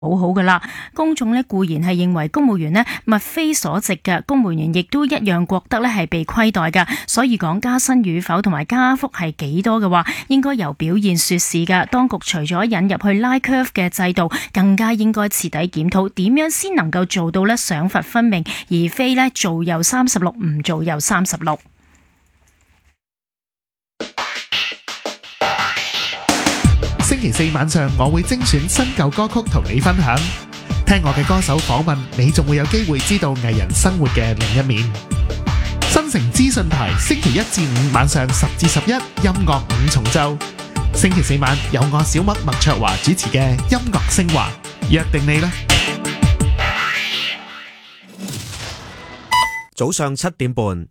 好好噶啦，公眾呢固然係認為公務員呢物非所值嘅，公務員亦都一樣覺得呢係被虧待噶，所以講加薪與否同埋加幅係幾多嘅話，應該由表現說事噶。當局除咗引入去拉 curve 嘅制度，更加應該徹底檢討點樣先能夠做到呢賞罰分明，而非呢做又36唔做又36。 星期四晚上我會精選新舊歌曲同你分享，聽我嘅歌手訪問，你仲會有機會知道藝人生活嘅另一面。新城資訊台星期一至五晚上10至11音樂五重奏，星期四晚有我小麥麥卓華主持嘅音樂升華，約定你啦。 早上7點半，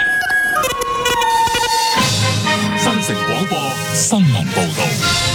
新城廣播新聞報道。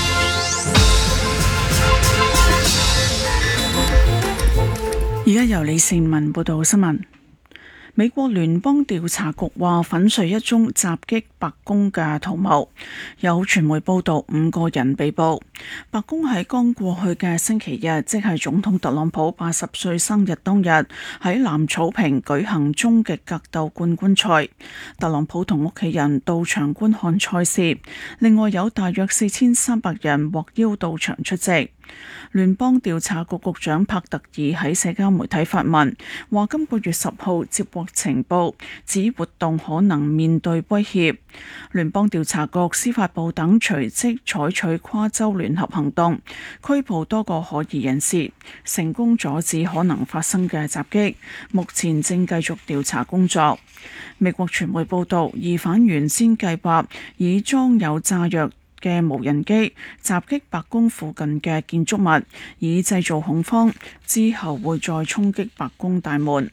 而家由李善文報道新聞。美國聯邦調查局話粉碎一宗襲擊白宮嘅圖謀，有傳媒報道5個人被捕。白宮喺剛過去嘅星期日，即係總統特朗普80歲生日當日，喺藍草坪舉行終極格鬥冠軍賽。特朗普同屋企人到場觀看賽事，另外有大約4300人獲邀到場出席。聯邦調查局局長帕特爾喺社交媒體發文，話今個月10號接獲情報，指活動可能面對威脅。聯邦調查局、司法部等隨即採取跨州聯合行動，拘捕多個可疑人士，成功阻止可能發生嘅襲擊。目前正繼續調查工作。美國傳媒報道，疑犯原先計劃以裝有炸藥嘅無人機襲擊白宮附近嘅建築物，以製造恐慌，之後會再衝擊白宮大門。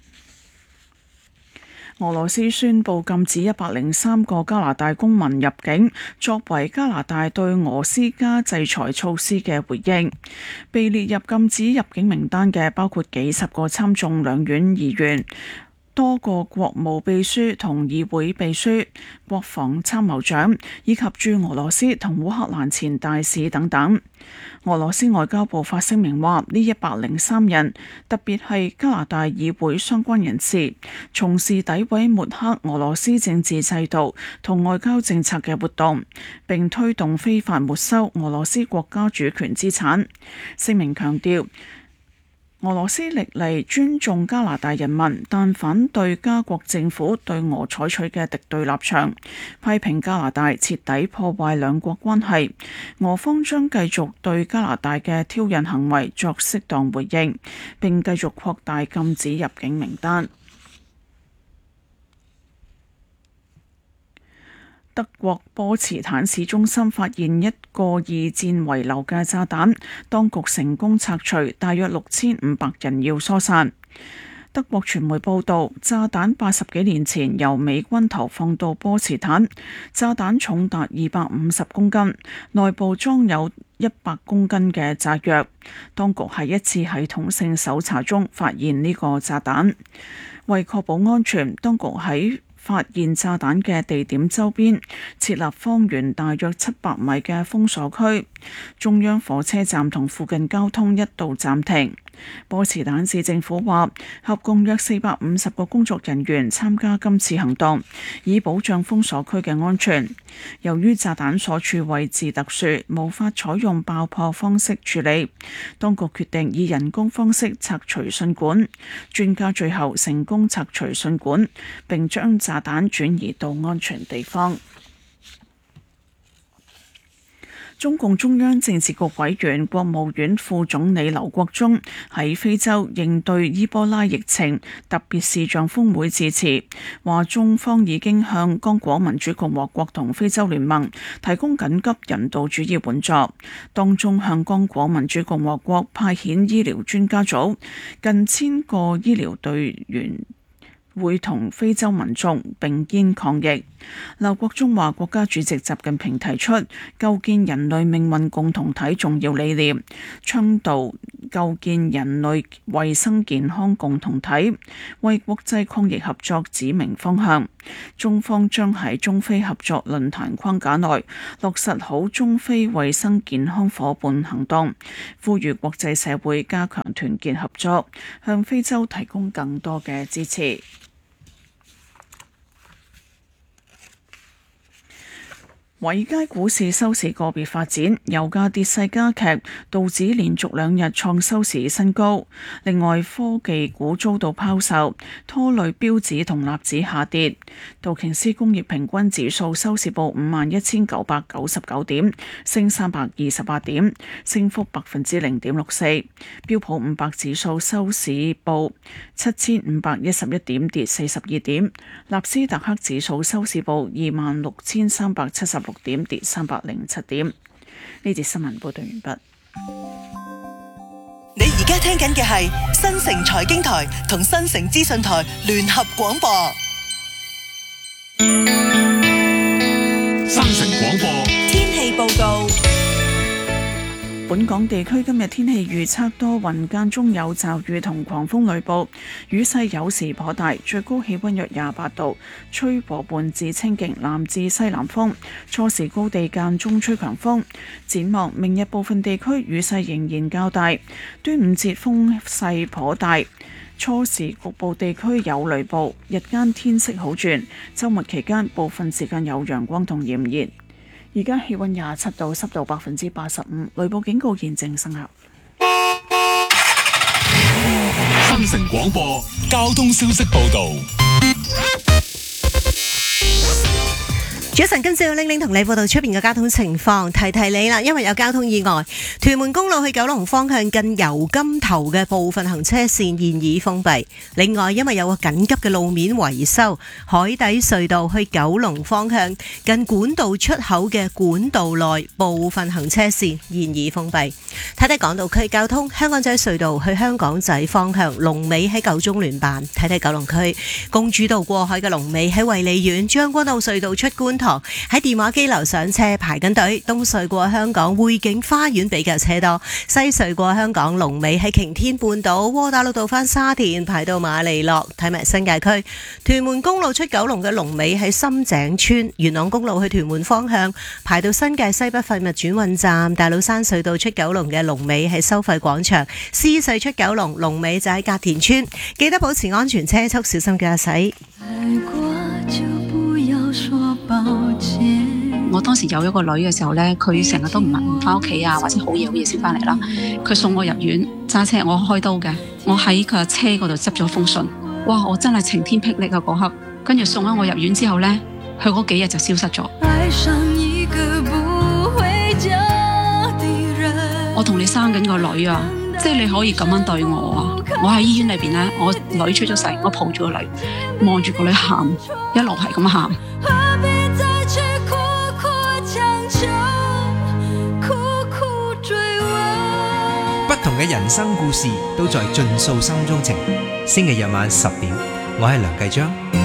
俄羅斯宣布禁止103個加拿大公民入境，作為加拿大對俄施加制裁措施嘅回應。被列入禁止入境名單嘅包括幾十個參眾兩院議員、多個國務秘書同議會秘書、國防參謀長以及駐俄羅斯同烏克蘭前大使等等。俄羅斯外交部發聲明話，呢103人，特別係加拿大議會相關人士，從事詆毀抹黑俄羅斯政治制度同外交政策嘅活動，並推動非法沒收俄羅斯國家主權資產。聲明強調，俄羅斯歷嚟尊重加拿大人民，但反對加國政府對俄採取嘅敵對立場，批評加拿大徹底破壞兩國關係。俄方將繼續對加拿大嘅挑釁行為作適當回應，並繼續擴大禁止入境名單。德國波茨坦市中心發現一個二戰遺留嘅炸彈，當局成功拆除，大約6500人要疏散。德國傳媒報道，炸彈80幾年前由美軍投放到波茨坦，炸彈重達250公斤，內部裝有100公斤嘅炸藥。當局喺一次系統性搜查中發現呢個炸彈，為確保安全，當局喺發現炸彈嘅地點周邊設立方圓大約700米嘅封鎖區，中央火車站同附近交通一度暫停。波茨坦市政府話，合共約450個工作人員參加今次行動，以保障封鎖區嘅安全。由於炸彈所處位置特殊，無法採用爆破方式處理，當局決定以人工方式拆除信管。專家最後成功拆除信管，並將炸彈轉移到安全地方。中共中央政治局委員、國務院副總理劉國中喺非洲應對伊波拉疫情特別視像峰會致辭，話中方已經向剛果民主共和國同非洲聯盟提供緊急人道主義援助，當中向剛果民主共和國派遣醫療專家組近1000個醫療隊員會同非洲民眾並肩抗疫。劉國中話，國家主席習近平提出構建人類命運共同體重要理念，倡導構建人類衛生健康共同體，為國際抗疫合作指明方向。中方將喺中非合作論壇框架內落實好中非衛生健康夥伴行動，呼籲國際社會加強團結合作，向非洲提供更多嘅支持。華爾街股市收市個別發展，油價跌勢加劇，道指連續2日創收市新高。另外，科技股遭到拋售，拖累標指同納指下跌。道瓊斯工業平均指數收市報51,999點，升328點，升幅0.64%。標普500指數收市報7,511點，跌42點。納斯達克指數收市報26,376點，跌307點。呢節新聞報道完畢。 你而家聽緊嘅係新城財經台同新城資訊台聯合廣播。 新城廣播天氣報告。 本港地區今日天氣預測多雲，間中有驟雨同狂風雷暴，雨勢有時頗大，最高氣溫約28度，吹和緩至清勁南至西南風，初時高地間中吹強風。展望明日部分地區雨勢仍然較大，端午節風勢頗大，初時局部地區有雷暴，日間天色好轉，週末期間部分時間有陽光同炎熱。而家氣溫27度，濕度85%，雷暴警告現正生效。 新城廣播交通消息報道。 早晨，今朝玲玲同你報道出邊嘅交通情況，提提你啦，因為有交通意外，屯門公路去九龍方向近油柑頭嘅部分行車線現已封閉。另外，因為有個緊急嘅路面維修，海底隧道去九龍方向近管道出口嘅管道內部分行車線現已封閉。睇睇港島區交通，香港仔隧道去香港仔方向龍尾喺九中聯辦。睇睇九龍區公主道過海嘅龍尾喺衛理苑，將軍澳隧道出觀塘喺電話機樓上車排緊隊，東隧過香港匯景花園比較車多，西隧過香港龍尾喺擎天半島，窩打老道返沙田排到馬利諾。睇埋新界區屯門公路出九龍嘅龍尾喺深井村，元朗公路去屯門方向排到新界西北廢物轉運站，大老山隧道出九龍嘅龍尾喺收費廣場，獅隧出九龍龍尾就喺隔田村。記得保持安全車速，小心駕駛。 我當時有一個女嘅時候呢，佢成日都唔翻屋企啊，或者好夜先翻嚟啦。佢送我入院揸車，我開刀嘅，我喺佢車嗰度執咗封信。哇！我真係晴天霹靂啊嗰刻。跟住送咗我入院之後呢，佢嗰幾日就消失咗。我同你生緊個女啊，即係你可以咁樣對我啊！我喺醫院裏邊呢，我女出咗世，我抱住個女，望住個女喊，一路係咁喊。 不同嘅人生故事都在盡訴心中情。星期日晚10點，我係梁繼章。